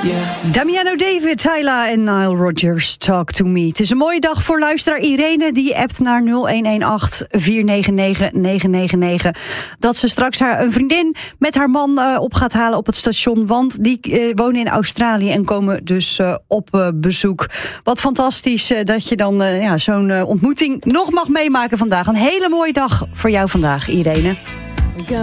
Damiano David, Tyla en Nile Rodgers, Talk to Me. Het is een mooie dag voor luisteraar Irene. Die appt naar 0118-499-999. Dat ze straks een vriendin met haar man op gaat halen op het station. Want die wonen in Australië en komen dus op bezoek. Wat fantastisch dat je dan zo'n ontmoeting nog mag meemaken vandaag. Een hele mooie dag voor jou vandaag, Irene.